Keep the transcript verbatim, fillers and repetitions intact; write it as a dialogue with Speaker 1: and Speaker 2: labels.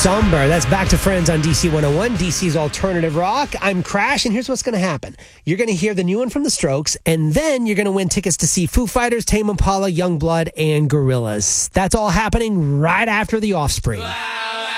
Speaker 1: Somber. That's Back to Friends on D C one oh one, D C's Alternative Rock. I'm Crash, and here's what's going to happen. You're going to hear the new one from The Strokes, and then you're going to win tickets to see Foo Fighters, Tame Impala, Youngblood, and Gorillaz. That's all happening right after The Offspring.
Speaker 2: Wow.